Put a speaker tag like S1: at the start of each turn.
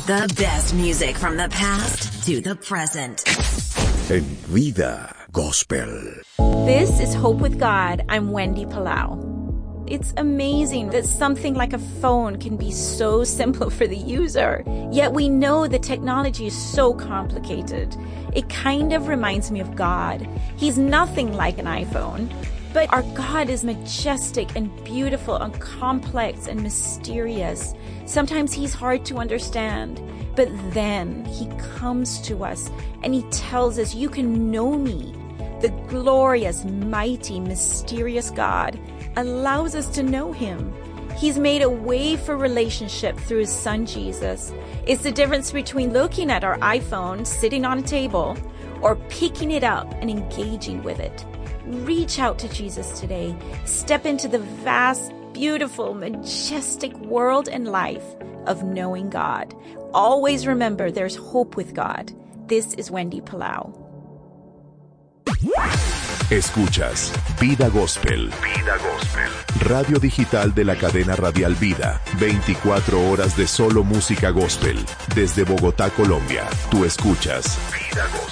S1: The best music from the past to the present.
S2: En Vida Gospel.
S3: This is Hope with God. I'm Wendy Palau. It's amazing that something like a phone can be so simple for the user, yet we know the technology is so complicated. It kind of reminds me of God. He's nothing like an iPhone, but our God is majestic and beautiful and complex and mysterious. Sometimes he's hard to understand, but then he comes to us and he tells us, you can know me. The glorious, mighty, mysterious God allows us to know him. He's made a way for relationship through his son, Jesus. It's the difference between looking at our iPhone sitting on a table or picking it up and engaging with it. Reach out to Jesus today. Step into the vast, beautiful, majestic world and life of knowing God. Always remember there's hope with God. This is Wendy Palau.
S4: Escuchas Vida Gospel. Vida Gospel. Radio digital de la cadena radial Vida. 24 horas de solo música gospel. Desde Bogotá, Colombia. Tú escuchas Vida Gospel.